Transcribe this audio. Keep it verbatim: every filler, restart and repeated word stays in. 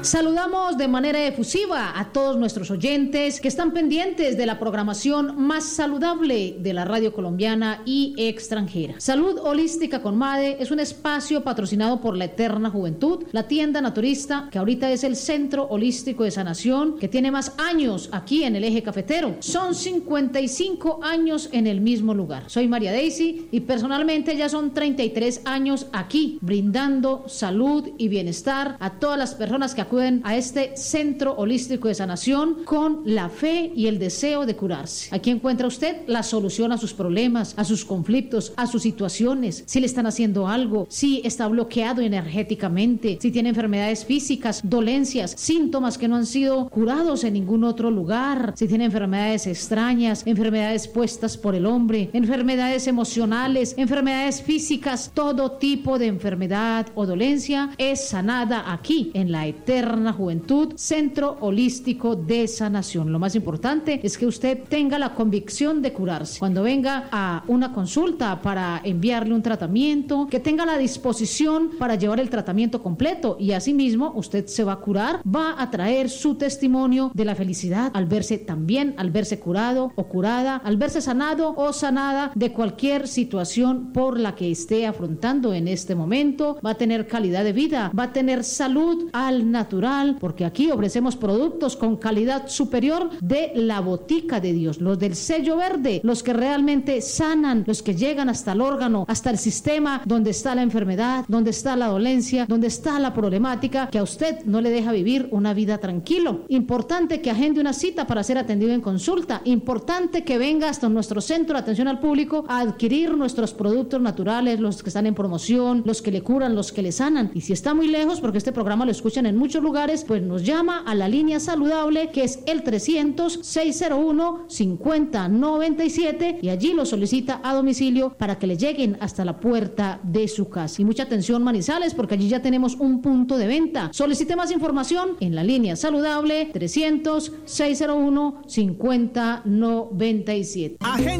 Saludamos de manera efusiva a todos nuestros oyentes que están pendientes de la programación más saludable de la radio colombiana y extranjera. Salud Holística con MADE es un espacio patrocinado por la Eterna Juventud, la tienda naturista que ahorita es el Centro Holístico de Sanación, que tiene más años aquí en el eje cafetero. Son cincuenta y cinco años en el mismo lugar. Soy María Daisy y personalmente ya son treinta y tres años aquí, brindando salud y bienestar a todas las personas que acuden a este Centro Holístico de Sanación con la fe y el deseo de curarse. Aquí encuentra usted la solución a sus problemas, a sus conflictos, a sus situaciones, si le están haciendo algo, si está bloqueado energéticamente, si tiene enfermedades físicas, dolencias, síntomas que no han sido curados en ningún otro lugar, si tiene enfermedades extrañas, enfermedades puestas por el hombre, enfermedades emocionales, enfermedades físicas, todo tipo de enfermedad o dolencia es sanada aquí en la Eterna Juventud, Centro Holístico de Sanación. Lo más importante es que usted tenga la convicción de curarse. Cuando venga a una consulta para enviarle un tratamiento, que tenga la disposición para llevar el tratamiento completo y asimismo usted se va a curar, va a traer su testimonio de la felicidad al verse también, al verse curado o curada, al verse sanado o sanada de cualquier situación por la que esté afrontando en este momento. Va a tener calidad de vida, va a tener salud al natural, porque aquí ofrecemos productos con calidad superior de la Botica de Dios, los del sello verde, los que realmente sanan, los que llegan hasta el órgano, hasta el sistema donde está la enfermedad, donde está la dolencia, donde está la problemática que a usted no le deja vivir una vida tranquilo. Importante que agende una cita para ser atendido en consulta, importante que venga hasta nuestro centro de atención al público a adquirir nuestros productos naturales, los que están en promoción, los que le curan, los que le sanan. Y si está muy lejos, porque este programa lo escuchan en muchos lugares, pues nos llama a la línea saludable que es el trescientos, seiscientos uno, cincuenta noventa y siete y allí lo solicita a domicilio para que le lleguen hasta la puerta de su casa. Y mucha atención Manizales, porque allí ya tenemos un punto de venta. Solicite más información en la línea saludable trescientos, seiscientos uno, cincuenta noventa y siete.